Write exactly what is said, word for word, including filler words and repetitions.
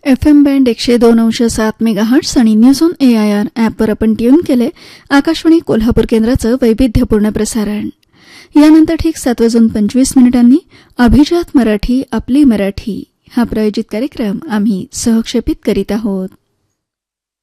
F M band एकशे दोन अंश सात मेगाहर्ट्स आणि news on A I R ॲपवर आपण ट्यून केले आकाशवाणी कोल्हापूर केंद्राचं वैविध्यपूर्ण प्रसारण. यानंतर ठीक सात वाजून पंचवीस मिनिटांनी अभिजात मराठी आपली मराठी हा प्रायोजित कार्यक्रम आम्ही सहक्षेपित करीत आहोत.